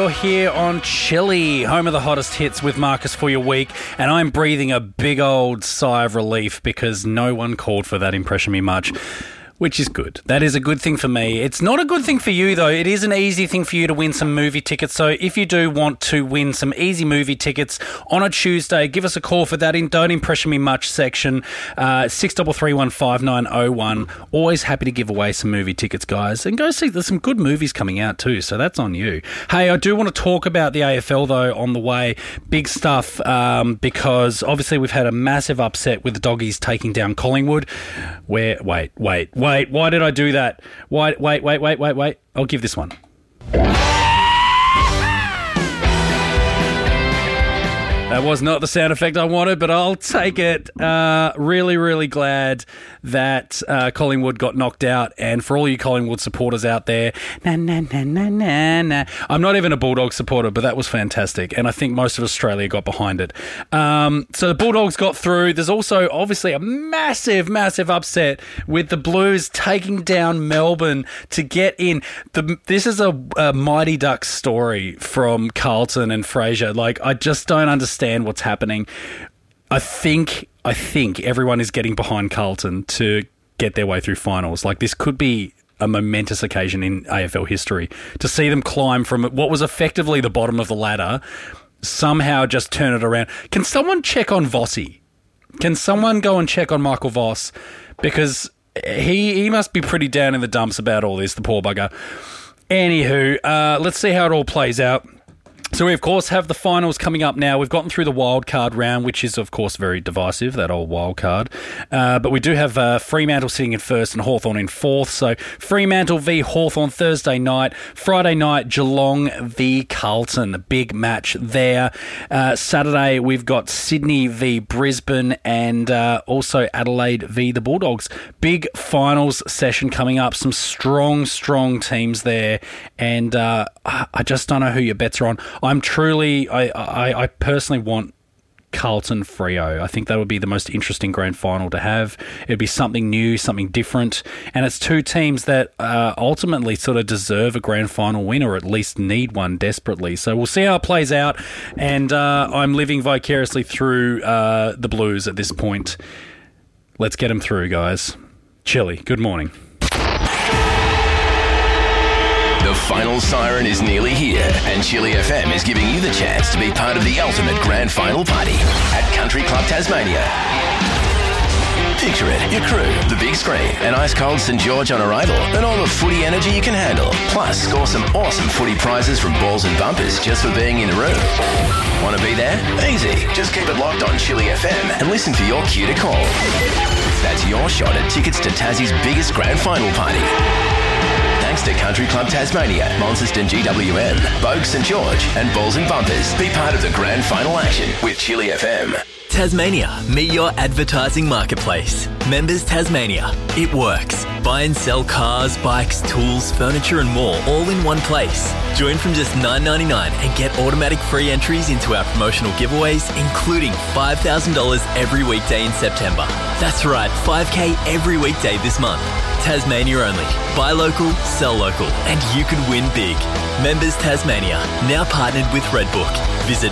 You're here on Chili, home of the hottest hits with Marcus for your week, and I'm breathing a big old sigh of relief because no one called for that Impression Me Much, which is good. That is a good thing for me. It's not a good thing for you, though. It is an easy thing for you to win some movie tickets. So if you do want to win some easy movie tickets on a Tuesday, give us a call for that Don't Impression Me Much section, 63315901. Always happy to give away some movie tickets, guys. And go see, there's some good movies coming out too, so that's on you. Hey, I do want to talk about the AFL, though, on the way. Big stuff, because obviously we've had a massive upset with the Doggies taking down Collingwood. Wait, why did I do that? Wait. I'll give this one. That was not the sound effect I wanted, but I'll take it. Really glad that Collingwood got knocked out. And for all you Collingwood supporters out there, I'm not even a Bulldogs supporter, but that was fantastic. And I think most of Australia got behind it. So the Bulldogs got through. There's also obviously a massive upset with the Blues taking down Melbourne to get in. This is a Mighty Ducks story from Carlton and Fraser. Like, I just don't understand what's happening. I think everyone is getting behind Carlton to get their way through finals. Like, this could be a momentous occasion in AFL history to see them climb from what was effectively the bottom of the ladder, somehow just turn it around. Can someone check on Vossi? Can someone go and check on Michael Voss? Because he must be pretty down in the dumps about all this, the poor bugger. Anywho, let's see how it all plays out. So we, of course, have the finals coming up now. We've gotten through the wild card round, which is, of course, very divisive, that old wild card. But we do have Fremantle sitting in first and Hawthorn in fourth. So Fremantle v Hawthorn Thursday night. Friday night, Geelong v Carlton. A big match there. Saturday, we've got Sydney v Brisbane and also Adelaide v the Bulldogs. Big finals session coming up. Some strong teams there. And I just don't know who your bets are on. I personally want Carlton Freo. I think that would be the most interesting grand final to have. It would be something new, something different. And it's two teams that ultimately sort of deserve a grand final win, or at least need one desperately. So we'll see how it plays out. And I'm living vicariously through the Blues at this point. Let's get them through, guys. Chili, good morning. The final siren is nearly here, and Chili FM is giving you the chance to be part of the ultimate grand final party at Country Club Tasmania. Picture it, your crew, the big screen, an ice-cold St George on arrival, and all the footy energy you can handle. Plus, score some awesome footy prizes from balls and bumpers just for being in the room. Want to be there? Easy. Just keep it locked on Chili FM and listen for your cue to call. That's your shot at tickets to Tassie's biggest grand final party. Thanks to Country Club Tasmania, Launceston GWM, Bogue St George and Balls and Bumpers. Be part of the grand final action with Chili FM. Tasmania, meet your advertising marketplace. Members Tasmania. It works. Buy and sell cars, bikes, tools, furniture and more all in one place. Join from just $9.99 and get automatic free entries into our promotional giveaways, including $5,000 every weekday in September. That's right, $5,000 every weekday this month. Tasmania only. Buy local, sell local, and you could win big. Members Tasmania, now partnered with Redbook. Visit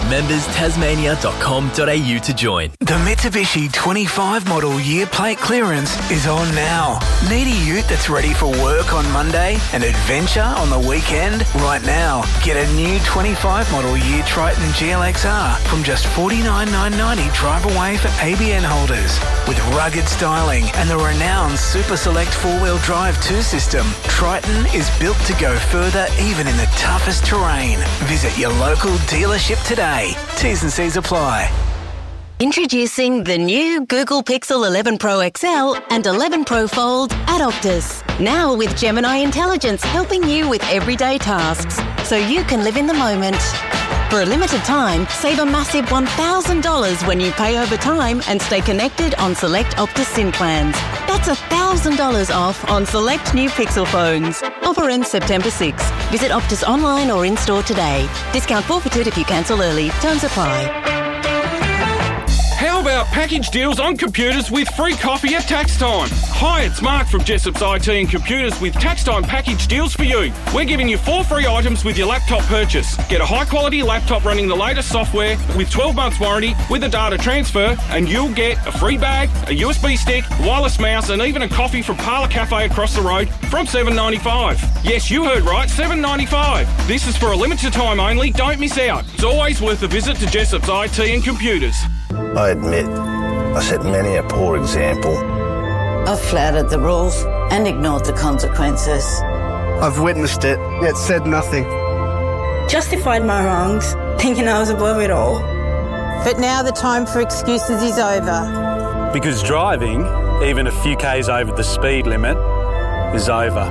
memberstasmania.com.au to join. The Mitsubishi 25 model year plate clearance is on now. Need a ute that's ready for work on Monday and adventure on the weekend? Right now, get a new 25 model year Triton GLXR from just $49,990 drive away for ABN holders. With rugged styling and the renowned Super Select 4-wheel drive 2 system, Triton is built to go further even in the toughest terrain. Visit your local dealership today. T's and C's apply. Introducing the new Google Pixel 11 Pro XL and 11 Pro Fold at Optus. Now with Gemini Intelligence helping you with everyday tasks so you can live in the moment. For a limited time, save a massive $1,000 when you pay over time and stay connected on select Optus SIM plans. That's $1,000 off on select new Pixel phones. Offer ends September 6. Visit Optus online or in-store today. Discount forfeited if you cancel early. Terms apply. How about package deals on computers with free coffee at tax time. Hi, it's Mark from Jessop's IT and Computers with tax time package deals for you. We're giving you 4 free items with your laptop purchase. Get a high quality laptop running the latest software with 12 months warranty with a data transfer, and you'll get a free bag, a USB stick, wireless mouse, and even a coffee from Parlour Cafe across the road from $7.95. Yes, you heard right, $7.95. This is for a limited time only. Don't miss out. It's always worth a visit to Jessop's IT and Computers. I admit, I set many a poor example. I've flouted the rules and ignored the consequences. I've witnessed it, yet said nothing. Justified my wrongs, thinking I was above it all. But now the time for excuses is over. Because driving, even a few k's over the speed limit, is over.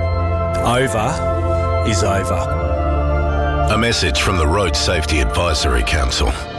Over is over. A message from the Road Safety Advisory Council.